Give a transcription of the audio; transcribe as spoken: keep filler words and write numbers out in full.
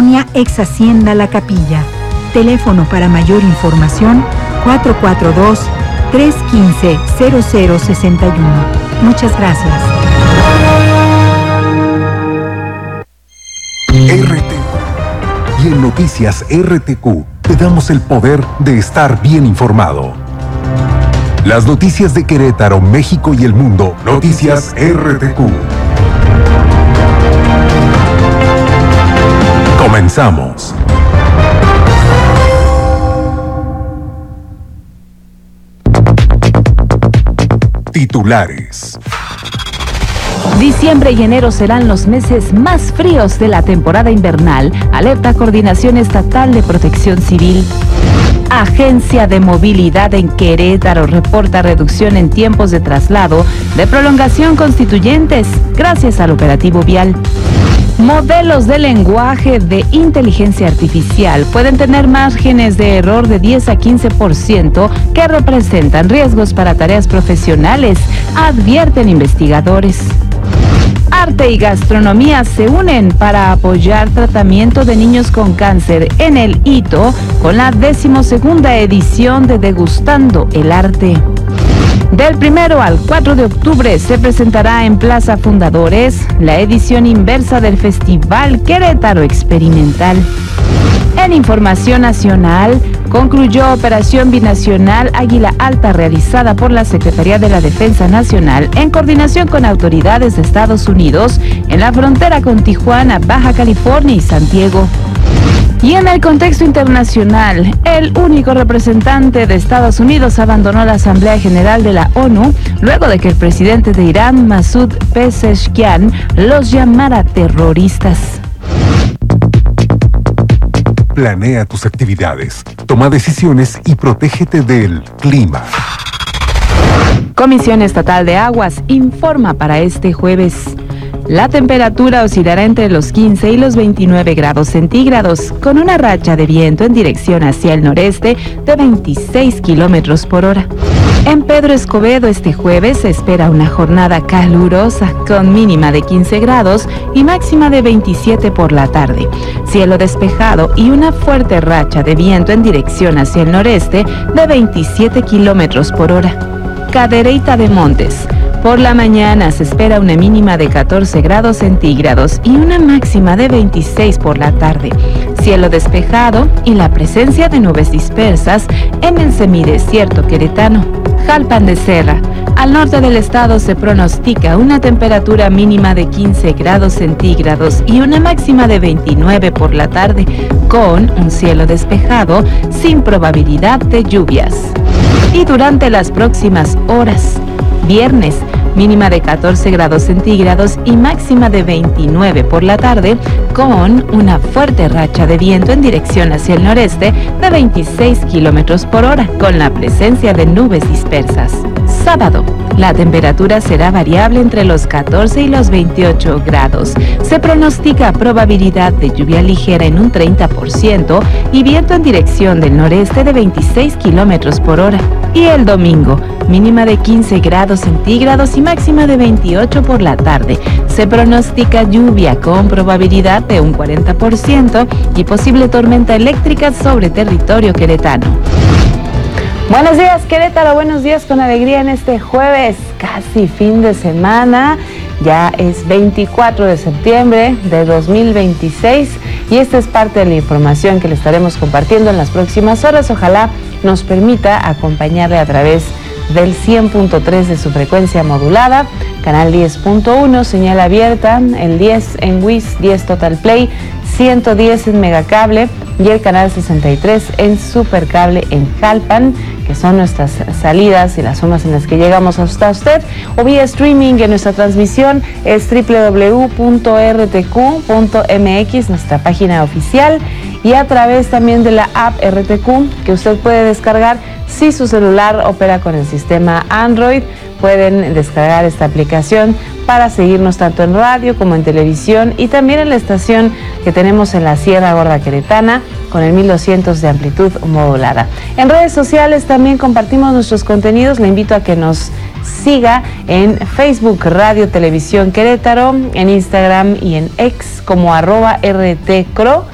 Colonia Ex Hacienda La Capilla. Teléfono para mayor información cuatro cuatro dos, tres uno cinco, cero cero seis uno. Muchas gracias. R T Q. Y en Noticias R T Q te damos el poder de estar bien informado. Las noticias de Querétaro, México y el mundo. Noticias R T Q. Comenzamos. Titulares. Diciembre y enero serán los meses más fríos de la temporada invernal, alerta Coordinación Estatal de Protección Civil. Agencia de Movilidad en Querétaro reporta reducción en tiempos de traslado de prolongación constituyentes gracias al operativo vial. Modelos de lenguaje de inteligencia artificial pueden tener márgenes de error de diez a quince por ciento que representan riesgos para tareas profesionales, advierten investigadores. Arte y gastronomía se unen para apoyar tratamiento de niños con cáncer en el hito con la decimosegunda edición de Degustando el Arte. Del primero al cuatro de octubre se presentará en Plaza Fundadores la edición inversa del Festival Querétaro Experimental. En información nacional, concluyó operación binacional Águila Alta realizada por la Secretaría de la Defensa Nacional en coordinación con autoridades de Estados Unidos en la frontera con Tijuana, Baja California y San Diego. Y en el contexto internacional, el único representante de Estados Unidos abandonó la Asamblea General de la ONU luego de que el presidente de Irán, Masoud Pezeshkian, los llamara terroristas. Planea tus actividades, toma decisiones y protégete del clima. Comisión Estatal de Aguas informa para este jueves. La temperatura oscilará entre los quince y los veintinueve grados centígrados, con una racha de viento en dirección hacia el noreste de veintiséis kilómetros por hora. En Pedro Escobedo este jueves se espera una jornada calurosa, con mínima de quince grados y máxima de veintisiete por la tarde. Cielo despejado y una fuerte racha de viento en dirección hacia el noreste de veintisiete kilómetros por hora. Cadereyta de Montes. Por la mañana se espera una mínima de catorce grados centígrados y una máxima de veintiséis por la tarde. Cielo despejado y la presencia de nubes dispersas en el semidesierto queretano. Jalpan de Serra. Al norte del estado se pronostica una temperatura mínima de quince grados centígrados y una máxima de veintinueve por la tarde, con un cielo despejado sin probabilidad de lluvias. Y durante las próximas horas, viernes, mínima de catorce grados centígrados y máxima de veintinueve por la tarde, con una fuerte racha de viento en dirección hacia el noreste de veintiséis kilómetros por hora, con la presencia de nubes dispersas. Sábado, la temperatura será variable entre los catorce y los veintiocho grados. Se pronostica probabilidad de lluvia ligera en un treinta por ciento y viento en dirección del noreste de veintiséis kilómetros por hora. Y el domingo, mínima de quince grados centígrados y máxima de veintiocho por la tarde. Se pronostica lluvia con probabilidad de un cuarenta por ciento y posible tormenta eléctrica sobre territorio queretano. Buenos días, Querétaro, buenos días con alegría en este jueves, casi fin de semana. Ya es veinticuatro de septiembre de dos mil veintiséis y esta es parte de la información que le estaremos compartiendo en las próximas horas. Ojalá nos permita acompañarle a través del cien punto tres de su frecuencia modulada, canal diez punto uno, señal abierta, el diez en W I S, diez Total Play, ciento diez en Megacable y el canal sesenta y tres en Supercable en Jalpan, que son nuestras salidas y las zonas en las que llegamos hasta usted, o vía streaming en nuestra transmisión es doble u doble u doble u punto r t q punto m x, nuestra página oficial, y a través también de la app R T Q que usted puede descargar si su celular opera con el sistema Android. Pueden descargar esta aplicación para seguirnos tanto en radio como en televisión y también en la estación que tenemos en la Sierra Gorda Queretana con el mil doscientos de amplitud modulada. En redes sociales también compartimos nuestros contenidos. Le invito a que nos siga en Facebook Radio Televisión Querétaro, en Instagram y en X como arroba R T Cro.